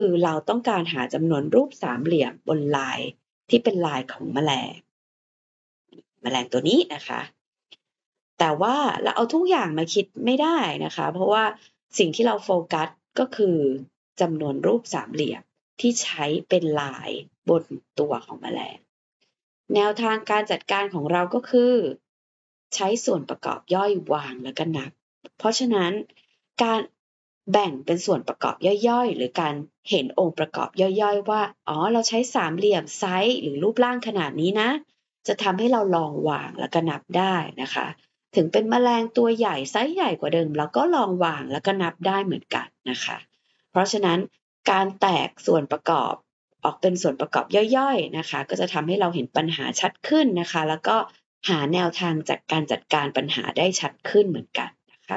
คือเราต้องการหาจำนวนรูปสามเหลี่ยมบนลายที่เป็นลายของแมลงตัวนี้นะคะแต่ว่าเราเอาทุกอย่างมาคิดไม่ได้นะคะเพราะว่าสิ่งที่เราโฟกัสก็คือจำนวนรูปสามเหลี่ยมที่ใช้เป็นลายบนตัวของแมลงแนวทางการจัดการของเราก็คือใช้ส่วนประกอบย่อยวางแล้วก็นับเพราะฉะนั้นการแบ่งเป็นส่วนประกอบย่อยๆหรือการเห็นองค์ประกอบย่อยๆว่าเราใช้สามเหลี่ยมไซส์หรือรูปร่างขนาดนี้นะจะทำให้เราลองวางแล้วก็นับได้นะคะถึงเป็นแมลงตัวใหญ่ไซส์ใหญ่กว่าเดิมเราก็ลองวางแล้วก็นับได้เหมือนกันนะคะเพราะฉะนั้นการแตกส่วนประกอบออกเป็นส่วนประกอบย่อยๆนะคะก็จะทำให้เราเห็นปัญหาชัดขึ้นนะคะแล้วก็หาแนวทางจากการจัดการปัญหาได้ชัดขึ้นเหมือนกันนะคะ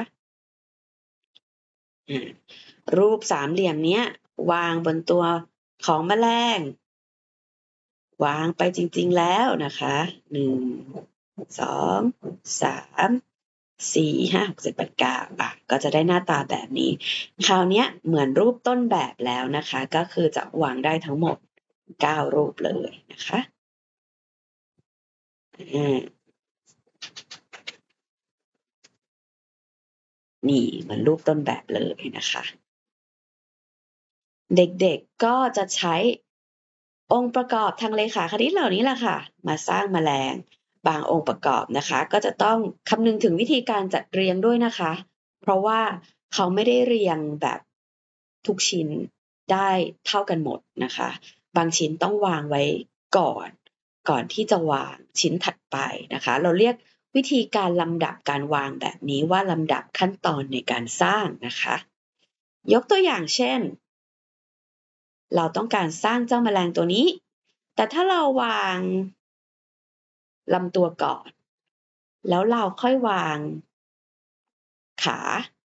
รูปสามเหลี่ยมเนี้ยวางบนตัวของแมลงวางไปจริงๆแล้วนะคะ1 2 3 4 5 6 7 8 9ก็จะได้หน้าตาแบบนี้คราวนี้เหมือนรูปต้นแบบแล้วนะคะก็คือจะวางได้ทั้งหมด9รูปเลยนะคะนี่เหมือนรูปต้นแบบเลยนะคะเด็กๆก็จะใช้องค์ประกอบทางเลขาคณิตเหล่านี้แหละค่ะมาสร้างแมลงบางองค์ประกอบนะคะก็จะต้องคำนึงถึงวิธีการจัดเรียงด้วยนะคะเพราะว่าเขาไม่ได้เรียงแบบทุกชิ้นได้เท่ากันหมดนะคะบางชิ้นต้องวางไว้ก่อนที่จะวางชิ้นถัดไปนะคะเราเรียกวิธีการลำดับการวางแบบนี้ว่าลำดับขั้นตอนในการสร้างนะคะยกตัวอย่างเช่นเราต้องการสร้างเจ้าแมลงตัวนี้แต่ถ้าเราวางลำตัวก่อนแล้วเราค่อยวางขา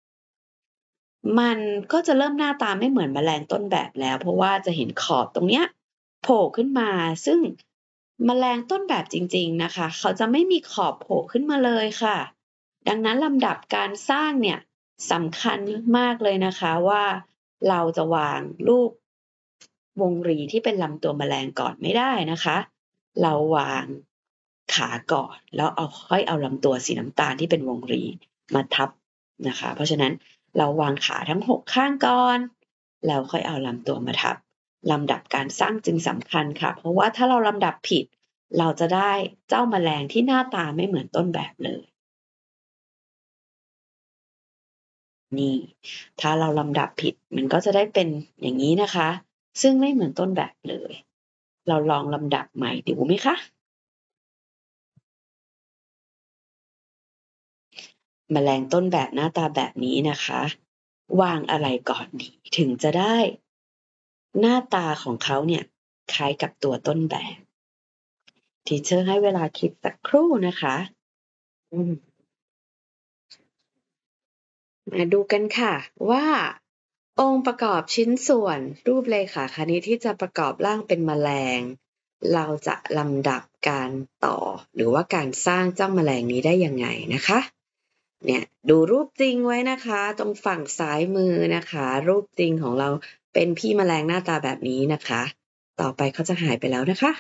มันก็จะเริ่มหน้าตาไม่เหมือนแมลงต้นแบบแล้วเพราะว่าจะเห็นขอบตรงเนี้ยโผล่ขึ้นมาซึ่งแมลงต้นแบบจริงๆนะคะเขาจะไม่มีขอบโผล่ขึ้นมาเลยค่ะดังนั้นลำดับการสร้างเนี่ยสำคัญมากเลยนะคะว่าเราจะวางรูปวงรีที่เป็นลำตัวแมลงก่อนไม่ได้นะคะเราวางขาก่อนแล้วค่อยเอาลำตัวสีน้ำตาลที่เป็นวงรีมาทับนะคะเพราะฉะนั้นเราวางขาทั้ง6ข้างก่อนแล้วค่อยเอาลำตัวมาทับลำดับการสร้างจึงสำคัญค่ะเพราะว่าถ้าเราลำดับผิดเราจะได้เจ้าแมลงที่หน้าตาไม่เหมือนต้นแบบเลยนี่ถ้าเราลำดับผิดมันก็จะได้เป็นอย่างนี้นะคะซึ่งไม่เหมือนต้นแบบเลยเราลองลำดับใหม่ดูไหมคะแมลงต้นแบบหน้าตาแบบนี้นะคะวางอะไรก่อนดีถึงจะได้หน้าตาของเขาเนี่ยคล้ายกับตัวต้นแบบทีเชอร์ให้เวลาคิดสักครู่นะคะอืมมาดูกันค่ะว่าองค์ประกอบชิ้นส่วนรูปเลขาคณิตที่จะประกอบร่างเป็นแมลงเราจะลำดับการต่อหรือว่าการสร้างเจ้าแมลงนี้ได้ยังไงนะคะเนี่ยดูรูปจริงไว้นะคะตรงฝั่งซ้ายมือนะคะรูปจริงของเราเป็นพี่แมลงหน้าตาแบบนี้นะคะต่อไปเขาจะหายไปแล้วนะคะ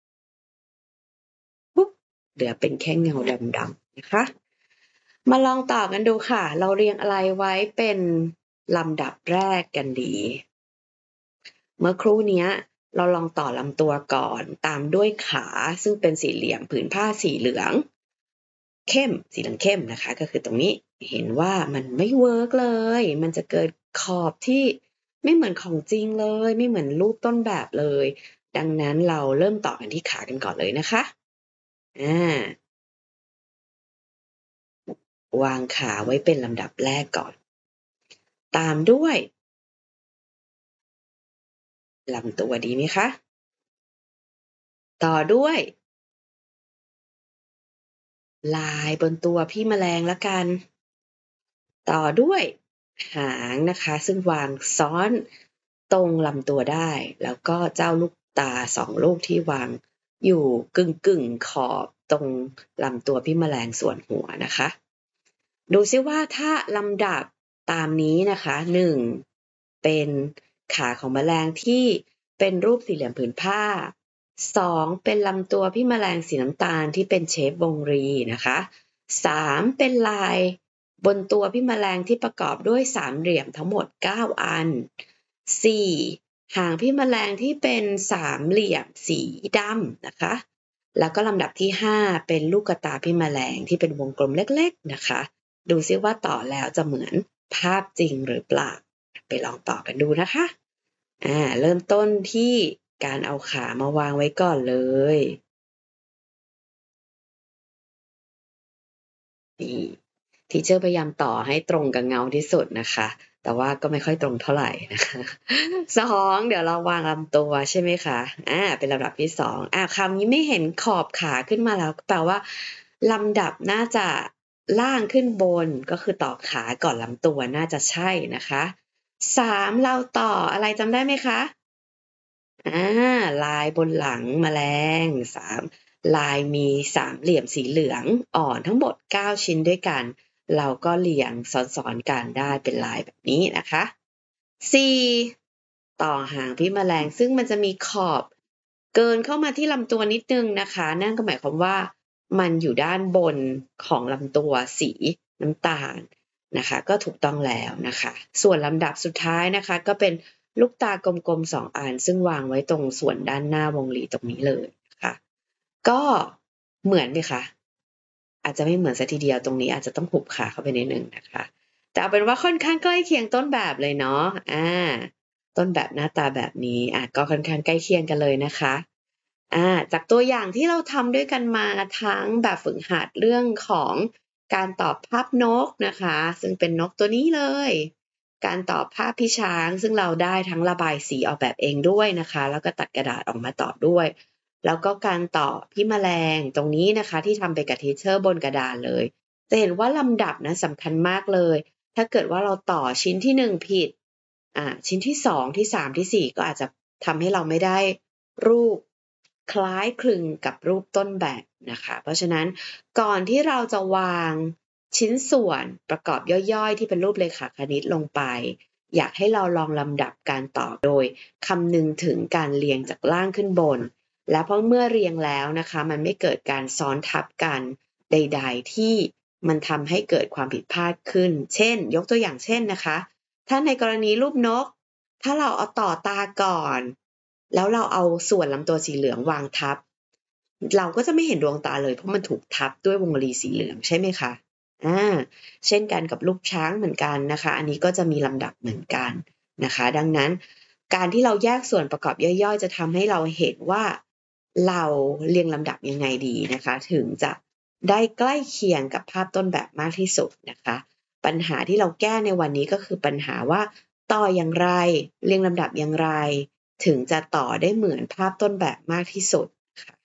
ปุ๊บเหลือเป็นแค่เงาดำๆนะคะมาลองต่อกันดูค่ะเราเรียงอะไรไว้เป็นลำดับแรกกันดีเมื่อครู่เนี้ยเราลองต่อลำตัวก่อนตามด้วยขาซึ่งเป็นสี่เหลี่ยมผืนผ้าสีเหลืองเข้มสีเหลืองเข้มนะคะก็คือตรงนี้เห็นว่ามันไม่เวิร์กเลยมันจะเกิดขอบที่ไม่เหมือนของจริงเลยไม่เหมือนรูปต้นแบบเลยดังนั้นเราเริ่มต่อกันที่ขากันก่อนเลยนะคะอ่าวางขาไว้เป็นลำดับแรกก่อนตามด้วยลำตัวดีไหมคะต่อด้วยลายบนตัวพี่แมลงละกันต่อด้วยหางนะคะซึ่งวางซ้อนตรงลำตัวได้แล้วก็เจ้าลูกตา2ลูกที่วางอยู่กึ่งขอบตรงลำตัวพี่แมลงส่วนหัวนะคะดูซิว่าถ้าลำดับตามนี้นะคะ1เป็นขาของแมลงที่เป็นรูปสี่เหลี่ยมผืนผ้า2เป็นลำตัวพี่แมลงสีน้ำตาลที่เป็นเชฟวงรีนะคะ3เป็นลายบนตัวพี่แมลงที่ประกอบด้วยสามเหลี่ยมทั้งหมด9อัน4หางพี่แมลงที่เป็นสามเหลี่ยมสีดำนะคะแล้วก็ลำดับที่5เป็นลูกตาพี่แมลงที่เป็นวงกลมเล็กๆนะคะดูซิว่าต่อแล้วจะเหมือนภาพจริงหรือเปล่าไปลองต่อกันดูนะคะเริ่มต้นที่การเอาขามาวางไว้ก่อนเลยนี่ทีเชอร์พยายามต่อให้ตรงกับเงาที่สุดนะคะแต่ว่าก็ไม่ค่อยตรงเท่าไหร่นะคะ2เดี๋ยวเราวางลำตัวใช่ไหมคะเป็นลำดับที่2คราวนี้ไม่เห็นขอบขาขึ้นมาแล้วแปลว่าลำดับน่าจะล่างขึ้นบนก็คือต่อขาก่อนลำตัวน่าจะใช่นะคะ3เราต่ออะไรจำได้ไหมคะลายบนหลังแมลง3ลายมีสามเหลี่ยมสีเหลืองอ่อนทั้งหมด9ชิ้นด้วยกันเราก็เรียงซ้อนๆกันได้เป็นลายแบบนี้นะคะ4ต่อหางพี่แมลงซึ่งมันจะมีขอบเกินเข้ามาที่ลำตัวนิดนึงนะคะนั่นก็หมายความว่ามันอยู่ด้านบนของลำตัวสีน้ำตาลนะคะก็ถูกต้องแล้วนะคะส่วนลำดับสุดท้ายนะคะก็เป็นลูกตากลมๆ2อันซึ่งวางไว้ตรงส่วนด้านหน้าวงรีตรงนี้เลยนะคะก็เหมือนไหมคะอาจจะไม่เหมือนซะทีเดียวตรงนี้อาจจะต้องหุบขาเข้าไปนิดนึงนะคะแต่เอาเป็นว่าค่อนข้างใกล้เคียงต้นแบบเลยเนาะต้นแบบหน้าตาแบบนี้ก็ค่อนข้างใกล้เคียงกันเลยนะคะจากตัวอย่างที่เราทำด้วยกันมาทั้งแบบฝึกหัดเรื่องของการตอบภาพนกนะคะซึ่งเป็นนกตัวนี้เลยการตอบภาพพี่ช้างซึ่งเราได้ทั้งระบายสีออกแบบเองด้วยนะคะแล้วก็ตัดกระดาษออกมาตอบด้วยแล้วก็การตอบพี่แมลงตรงนี้นะคะที่ทำไปกับทีเชอร์บนกระดานเลยจะเห็นว่าลำดับนะสำคัญมากเลยถ้าเกิดว่าเราต่อชิ้นที่1ผิดชิ้นที่2ที่3ที่4ก็อาจจะทำให้เราไม่ได้รูปคล้ายคลึงกับรูปต้นแบบนะคะเพราะฉะนั้นก่อนที่เราจะวางชิ้นส่วนประกอบย่อยๆที่เป็นรูปเลขาคณิตลงไปอยากให้เราลองลำดับการตอบโดยคำนึงถึงการเรียงจากล่างขึ้นบนและเพราะเมื่อเรียงแล้วนะคะมันไม่เกิดการซ้อนทับกันใดๆที่มันทำให้เกิดความผิดพลาดขึ้นเช่นยกตัวอย่างเช่นนะคะถ้าในกรณีรูปนกถ้าเราเอาต่อตาก่อนแล้วเราเอาส่วนลำตัวสีเหลืองวางทับเราก็จะไม่เห็นดวงตาเลยเพราะมันถูกทับด้วยวงรีสีเหลืองใช่ไหมคะเช่นกันกับรูปช้างเหมือนกันนะคะอันนี้ก็จะมีลำดับเหมือนกันนะคะดังนั้นการที่เราแยกส่วนประกอบย่อยๆจะทำให้เราเห็นว่าเราเรียงลำดับยังไงดีนะคะถึงจะได้ใกล้เคียงกับภาพต้นแบบมากที่สุดนะคะปัญหาที่เราแก้ในวันนี้ก็คือปัญหาว่าต่ออย่างไรเรียงลำดับอย่างไรถึงจะต่อได้เหมือนภาพต้นแบบมากที่สุดค่ะ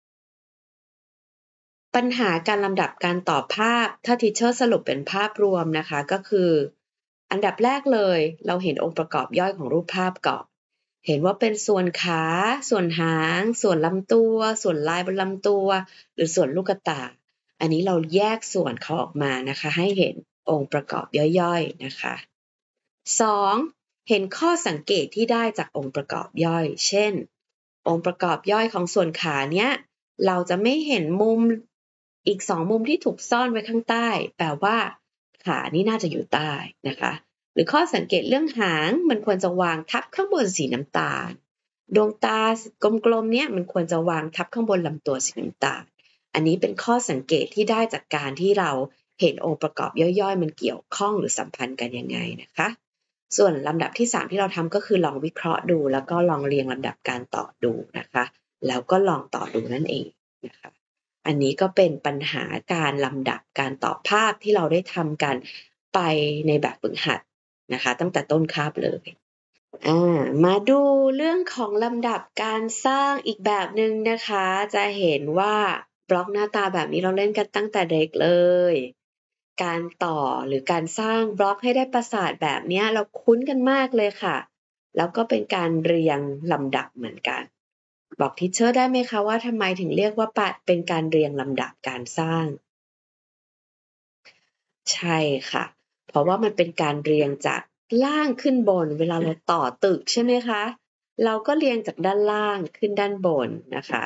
ปัญหาการลำดับการต่อภาพถ้าทีเชอร์สรุปเป็นภาพรวมนะคะก็คืออันดับแรกเลยเราเห็นองค์ประกอบย่อยของรูปภาพก่อนเห็นว่าเป็นส่วนขาส่วนหางส่วนลำตัวส่วนลายบนลำตัวหรือส่วนลูกตาอันนี้เราแยกส่วนเขาออกมานะคะให้เห็นองค์ประกอบย่อยๆนะคะ2เห็นข้อสังเกตที่ได้จากองค์ประกอบย่อยเช่นองค์ประกอบย่อยของส่วนขาเนี้ยเราจะไม่เห็นมุมอีก2มุมที่ถูกซ่อนไว้ข้างใต้แปลว่าขานี่น่าจะอยู่ใต้นะคะหรือข้อสังเกตเรื่องหางมันควรจะวางทับข้างบนสีน้ำตาลดวงตากลมๆเนี้ยมันควรจะวางทับข้างบนลำตัวสีน้ำตาลอันนี้เป็นข้อสังเกตที่ได้จากการที่เราเห็นองค์ประกอบย่อยๆมันเกี่ยวข้องหรือสัมพันธ์กันยังไงนะคะส่วนลำดับที่3ที่เราทำก็คือลองวิเคราะห์ดูแล้วก็ลองเรียงลำดับการต่อดูนะคะแล้วก็ลองต่อดูนั่นเองนะคะอันนี้ก็เป็นปัญหาการลำดับการต่อภาพที่เราได้ทำกันไปในแบบฝึกหัดนะคะตั้งแต่ต้นคาบเลยมาดูเรื่องของลำดับการสร้างอีกแบบหนึ่งนะคะจะเห็นว่าบล็อกหน้าตาแบบนี้เราเล่นกันตั้งแต่เด็กเลยการต่อหรือการสร้างบล็อกให้ได้ประสาทแบบนี้เราคุ้นกันมากเลยค่ะแล้วก็เป็นการเรียงลำดับเหมือนกันบอกทีเชอร์ได้ไหมคะว่าทำไมถึงเรียกว่าเป็นการเรียงลำดับการสร้างใช่ค่ะเพราะว่ามันเป็นการเรียงจากล่างขึ้นบนเวลาเราต่อตึกใช่ไหมคะเราก็เรียงจากด้านล่างขึ้นด้านบนนะคะ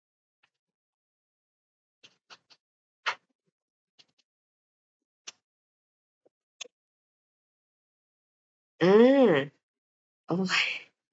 โอ้ย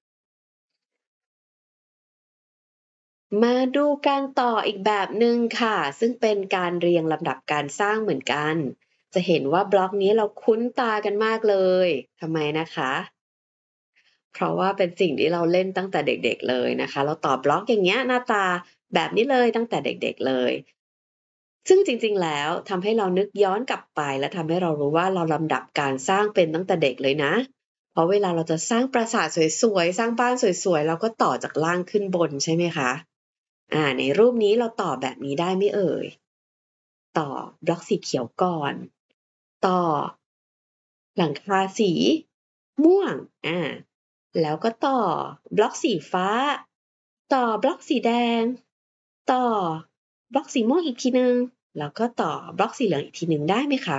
มาดูการต่ออีกแบบหนึ่งค่ะซึ่งเป็นการเรียงลำดับการสร้างเหมือนกันจะเห็นว่าบล็อกนี้เราคุ้นตากันมากเลยทำไมนะคะเพราะว่าเป็นสิ่งที่เราเล่นตั้งแต่เด็กๆเลยนะคะเราต่อบล็อกอย่างเงี้ยหน้าตาแบบนี้เลยตั้งแต่เด็กๆเลยซึ่งจริงๆแล้วทำให้เรานึกย้อนกลับไปและทำให้เรารู้ว่าเราลำดับการสร้างเป็นตั้งแต่เด็กเลยนะเพราะเวลาเราจะสร้างปราสาทสวยๆสร้างบ้านสวยๆเราก็ต่อจากล่างขึ้นบนใช่ไหมคะในรูปนี้เราต่อแบบนี้ได้ไหมเอ่ยต่อบล็อกสีเขียวก่อนต่อหลังคาสีม่วงแล้วก็ต่อบล็อกสีฟ้าต่อบล็อกสีแดงต่อบล็อกสีม่วงอีกทีนึงแล้วก็ต่อบล็อกสีเหลืองอีกทีนึงได้ไหมคะ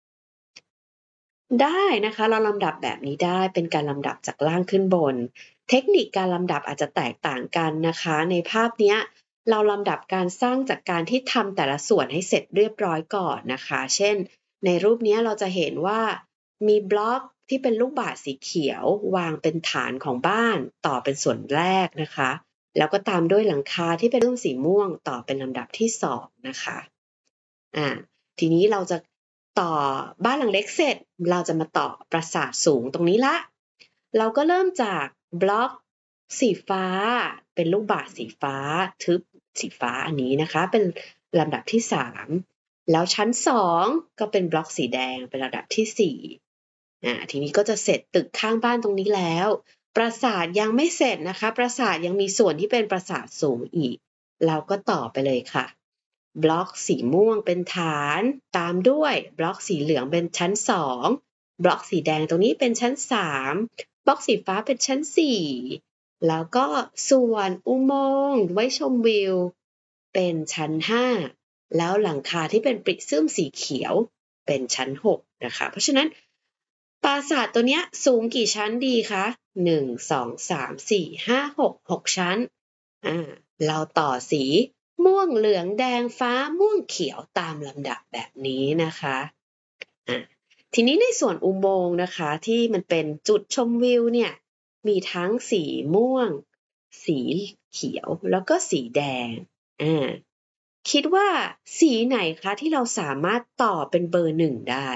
ได้นะคะเราลำดับแบบนี้ได้เป็นการลำดับจากล่างขึ้นบนเทคนิคการลำดับอาจจะแตกต่างกันนะคะในภาพเนี้ยเราลำดับการสร้างจากการที่ทำแต่ละส่วนให้เสร็จเรียบร้อยก่อนนะคะเช่นในรูปนี้เราจะเห็นว่ามีบล็อกที่เป็นลูกบาศก์สีเขียววางเป็นฐานของบ้านต่อเป็นส่วนแรกนะคะแล้วก็ตามด้วยหลังคาที่เป็นเรื่องสีม่วงต่อเป็นลำดับที่2นะคะทีนี้เราจะต่อบ้านหลังเล็กเสร็จเราจะมาต่อปราสาทสูงตรงนี้ละเราก็เริ่มจากบล็อกสีฟ้าเป็นลูกบาศก์สีฟ้าทึบสีฟ้าอันนี้นะคะเป็นลำดับที่3แล้วชั้น2ก็เป็นบล็อกสีแดงเป็นลำดับที่4ทีนี้ก็จะเสร็จตึกข้างบ้านตรงนี้แล้วปราสาทยังไม่เสร็จนะคะปราสาทยังมีส่วนที่เป็นปราสาทสูงอีกเราก็ต่อไปเลยค่ะบล็อกสีม่วงเป็นฐานตามด้วยบล็อกสีเหลืองเป็นชั้น2บล็อกสีแดงตรงนี้เป็นชั้น3บล็อกสีฟ้าเป็นชั้น4แล้วก็ส่วนอุโมงค์ไว้ชมวิวเป็นชั้น5แล้วหลังคาที่เป็นปริซึมสีเขียวเป็นชั้น6นะคะเพราะฉะนั้นปราสาทตัวเนี้ยสูงกี่ชั้นดีคะ1 2 3 4 5 6 6ชั้นเราต่อสีม่วงเหลืองแดงฟ้าม่วงเขียวตามลำดับแบบนี้นะคะทีนี้ในส่วนอุโมงค์นะคะที่มันเป็นจุดชมวิวเนี่ยมีทั้งสีม่วงสีเขียวแล้วก็สีแดงคิดว่าสีไหนคะที่เราสามารถต่อเป็นเบอร์1ได้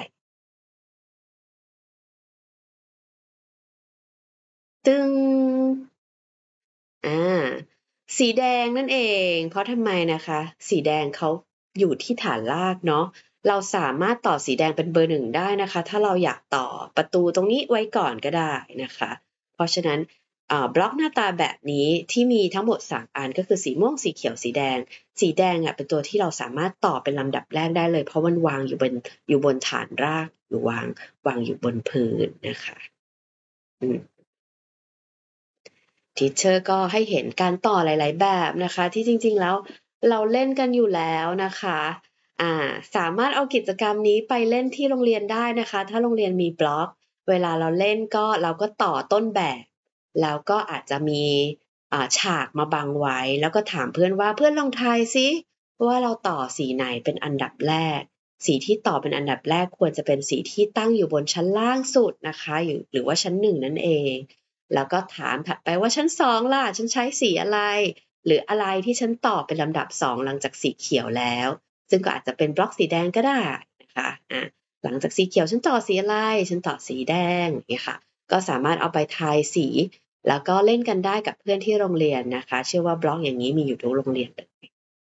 ตึงสีแดงนั่นเองเพราะทำไมนะคะสีแดงเขาอยู่ที่ฐานรากเนาะเราสามารถต่อสีแดงเป็นเบอร์1ได้นะคะถ้าเราอยากต่อประตูตรงนี้ไว้ก่อนก็ได้นะคะเพราะฉะนั้นบล็อกหน้าตาแบบนี้ที่มีทั้งหมด3อันก็คือสีม่วงสีเขียวสีแดงสีแดงเป็นตัวที่เราสามารถต่อเป็นลำดับแรกได้เลยเพราะมันวางอยู่บนฐานรากหรือวางอยู่บนพื้นนะคะทีเชอร์ก็ให้เห็นการต่อหลายๆแบบนะคะที่จริงๆแล้วเราเล่นกันอยู่แล้วนะคะสามารถเอากิจกรรมนี้ไปเล่นที่โรงเรียนได้นะคะถ้าโรงเรียนมีบล็อกเวลาเราเล่นก็เราก็ต่อต้นแบบแล้วก็อาจจะมีฉากมาบังไว้แล้วก็ถามเพื่อนว่าเพื่อนลองทายซิว่าเราต่อสีไหนเป็นอันดับแรกสีที่ต่อเป็นอันดับแรกควรจะเป็นสีที่ตั้งอยู่บนชั้นล่างสุดนะคะหรือว่าชั้น1นั่นเองแล้วก็ถามถัดไปว่าชั้น2ล่ะฉันใช้สีอะไรหรืออะไรที่ฉันต่อเป็นลำดับ2หลังจากสีเขียวแล้วซึ่งก็อาจจะเป็นบล็อกสีแดงก็ได้นะคะหลังจากสีเขียวฉันต่อสีอะไรฉันต่อสีแดงอย่างเงี้ยค่ะก็สามารถเอาไปทายสีแล้วก็เล่นกันได้กับเพื่อนที่โรงเรียนนะคะเชื่อว่าบล็อกอย่างนี้มีอยู่ทุกโรงเรียนเลย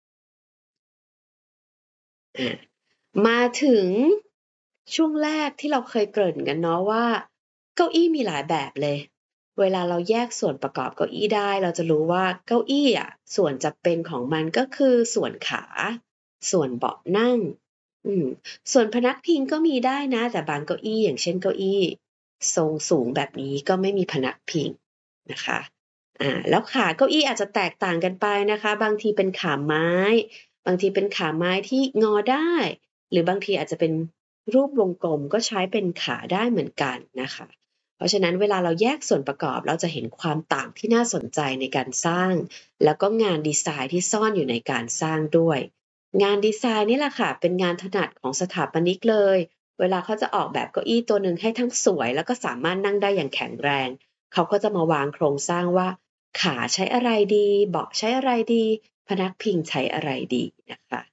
มาถึงช่วงแรกที่เราเคยเกริ่นกันเนาะว่าเก้าอี้มีหลายแบบเลยเวลาเราแยกส่วนประกอบเก้าอี้ได้เราจะรู้ว่าเก้าอี้ส่วนจะเป็นของมันก็คือส่วนขาส่วนเบาะนั่งส่วนพนักพิงก็มีได้นะแต่บางเก้าอี้อย่างเช่นเก้าอี้ทรงสูงแบบนี้ก็ไม่มีพนักพิงนะคะแล้วขาเก้าอี้อาจจะแตกต่างกันไปนะคะบางทีเป็นขาไม้บางทีเป็นขาไม้ที่งอได้หรือบางทีอาจจะเป็นรูปวงกลมก็ใช้เป็นขาได้เหมือนกันนะคะราะฉะนั้นเวลาเราแยกส่วนประกอบเราจะเห็นความต่างที่น่าสนใจในการสร้างแล้วก็งานดีไซน์ที่ซ่อนอยู่ในการสร้างด้วยงานดีไซน์นี่แหละค่ะเป็นงานถนัดของสถาปนิกเลยเวลาเขาจะออกแบบเก้าอี้ตัวหนึ่งให้ทั้งสวยแล้วก็สามารถนั่งได้อย่างแข็งแรงเขาก็จะมาวางโครงสร้างว่าขาใช้อะไรดีเบาะใช้อะไรดีพนักพิงใช้อะไรดีนะคะ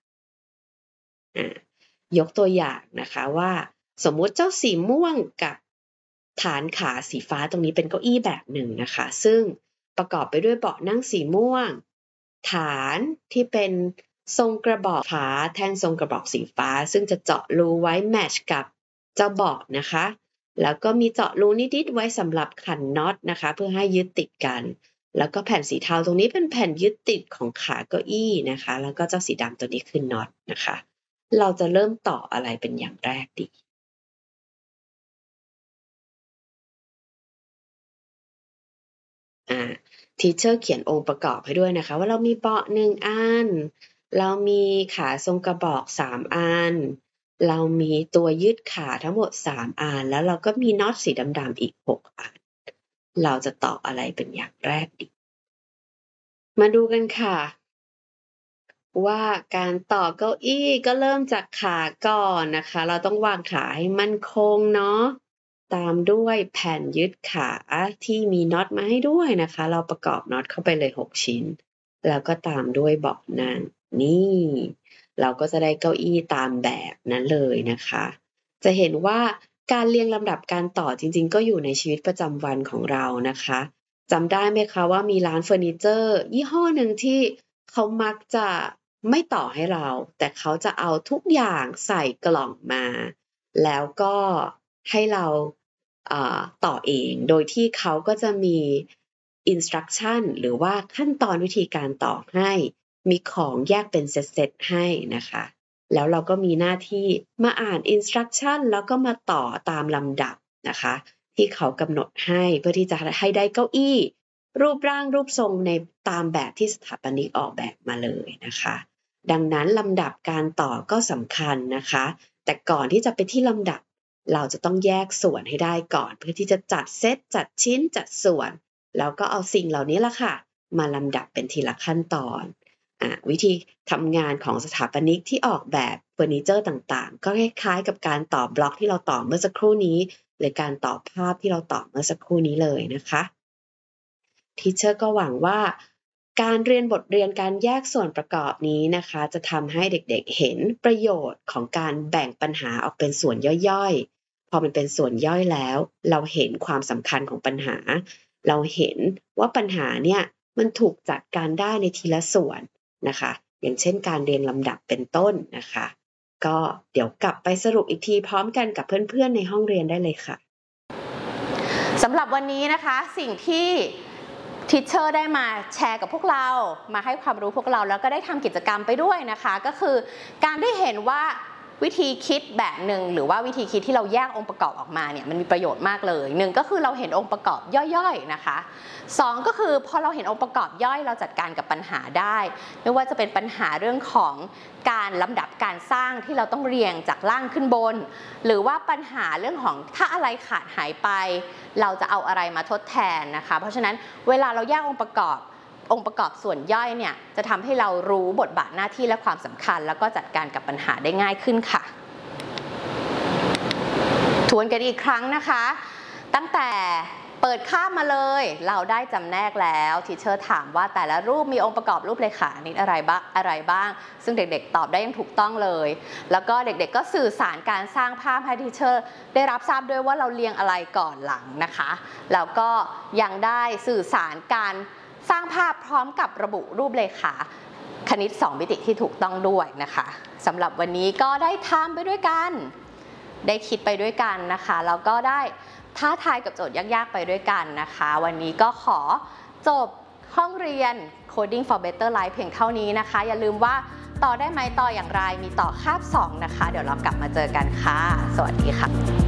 ยกตัวอย่างนะคะว่าสมมุติเจ้าสีม่วงกับฐานขาสีฟ้าตรงนี้เป็นเก้าอี้แบบหนึ่งนะคะซึ่งประกอบไปด้วยเบาะนั่งสีม่วงฐานที่เป็นทรงกระบอกขาแท่งทรงกระบอกสีฟ้าซึ่งจะเจาะรูไว้แมทช์กับเจ้าเบาะนะคะแล้วก็มีเจาะรูนิดๆไว้สำหรับขันน็อตนะคะเพื่อให้ยึดติดกันแล้วก็แผ่นสีเทาตรงนี้เป็นแผ่นยึดติดของขาเก้าอี้นะคะแล้วก็เจ้าสีดำตัวนี้คือน็อตนะคะเราจะเริ่มต่ออะไรเป็นอย่างแรกดีทีเชอร์เขียนองค์ประกอบให้ด้วยนะคะว่าเรามีเบาะ1อันเรามีขาทรงกระบอก3อันเรามีตัวยืดขาทั้งหมด3อันแล้วเราก็มีน็อตสีดำๆอีก6อันเราจะต่ออะไรเป็นอย่างแรกดีมาดูกันค่ะว่าการต่อเก้าอี้ก็เริ่มจากขาก่อนนะคะเราต้องวางขาให้มั่นคงเนาะตามด้วยแผ่นยึดขาที่มีน็อตมาให้ด้วยนะคะเราประกอบน็อตเข้าไปเลย6ชิ้นแล้วก็ตามด้วยเบาะนั่งนี่เราก็จะได้เก้าอี้ตามแบบนั้นเลยนะคะจะเห็นว่าการเรียงลำดับการต่อจริงๆก็อยู่ในชีวิตประจำวันของเรานะคะจำได้ไหมคะว่ามีร้านเฟอร์นิเจอร์ยี่ห้อหนึ่งที่เขามักจะไม่ต่อให้เราแต่เขาจะเอาทุกอย่างใส่กล่องมาแล้วก็ให้เราต่อเองโดยที่เขาก็จะมี instruction หรือว่าขั้นตอนวิธีการต่อให้มีของแยกเป็นเซตๆให้นะคะแล้วเราก็มีหน้าที่มาอ่าน instruction แล้วก็มาต่อตามลำดับนะคะที่เขากำหนดให้เพื่อที่จะให้ได้เก้าอี้รูปร่างรูปทรงในตามแบบที่สถาปนิกออกแบบมาเลยนะคะดังนั้นลำดับการต่อก็สำคัญนะคะแต่ก่อนที่จะไปที่ลำดับเราจะต้องแยกส่วนให้ได้ก่อนเพื่อที่จะจัดเซตจัดชิ้นจัดส่วนแล้วก็เอาสิ่งเหล่านี้ละค่ะมาลำดับเป็นทีละขั้นตอนวิธีทำงานของสถาปนิกที่ออกแบบเฟอร์นิเจอร์ต่างๆก็คล้ายๆกับการต่อบล็อกที่เราต่อเมื่อสักครู่นี้หรือการต่อภาพที่เราต่อเมื่อสักครู่นี้เลยนะคะทีเชอร์ก็หวังว่าการเรียนบทเรียนการแยกส่วนประกอบนี้นะคะจะทำให้เด็กๆเห็นประโยชน์ของการแบ่งปัญหาออกเป็นส่วนย่อยๆพอมันเป็นส่วนย่อยแล้วเราเห็นความสำคัญของปัญหาเราเห็นว่าปัญหาเนี่ยมันถูกจัดการได้ในทีละส่วนนะคะอย่างเช่นการเรียงลำดับเป็นต้นนะคะก็เดี๋ยวกลับไปสรุปอีกทีพร้อมกันกับเพื่อนๆในห้องเรียนได้เลยค่ะสำหรับวันนี้นะคะสิ่งที่ทีเชอร์ได้มาแชร์กับพวกเรามาให้ความรู้พวกเราแล้วก็ได้ทำกิจกรรมไปด้วยนะคะก็คือการได้เห็นว่าวิธีคิดแบบหนึ่งหรือว่าวิธีคิดที่เราแยกองค์ประกอบออกมาเนี่ยมันมีประโยชน์มากเลยหนึ่งก็คือเราเห็นองค์ประกอบย่อยๆนะคะสองก็คือพอเราเห็นองค์ประกอบย่อยเราจัดการกับปัญหาได้ไม่ว่าจะเป็นปัญหาเรื่องของการลำดับการสร้างที่เราต้องเรียงจากล่างขึ้นบนหรือว่าปัญหาเรื่องของถ้าอะไรขาดหายไปเราจะเอาอะไรมาทดแทนนะคะเพราะฉะนั้นเวลาเราแยกองค์ประกอบส่วนย่อยเนี่ยจะทำให้เรารู้บทบาทหน้าที่และความสำคัญแล้วก็จัดการกับปัญหาได้ง่ายขึ้นค่ะทวนกันอีกครั้งนะคะตั้งแต่เปิดคาบมาเลยเราได้จำแนกแล้วทีเชอร์ถามว่าแต่ละรูปมีองค์ประกอบรูปเลขานิดอะไรบ้างซึ่งเด็กๆตอบได้อย่างถูกต้องเลยแล้วก็เด็กๆก็สื่อสารการสร้างภาพให้ทีเชอร์ได้รับทราบด้วยว่าเราเรียงอะไรก่อนหลังนะคะแล้วก็ยังได้สื่อสารการสร้างภาพพร้อมกับระบุรูปเลขาคณิต2มิติที่ถูกต้องด้วยนะคะสำหรับวันนี้ก็ได้ทำไปด้วยกันได้คิดไปด้วยกันนะคะแล้วก็ได้ท้าทายกับโจทย์ยากๆไปด้วยกันนะคะวันนี้ก็ขอจบห้องเรียน Coding for Better Life เพียงเท่านี้นะคะอย่าลืมว่าต่อได้ไหมต่ออย่างไรมีต่อคาบ2นะคะเดี๋ยวเรากลับมาเจอกันค่ะสวัสดีค่ะ